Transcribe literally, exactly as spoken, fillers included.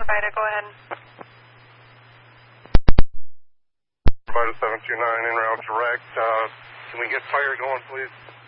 Vita, go ahead. Vita seven two nine, en route direct. Uh, can we get fire going, please?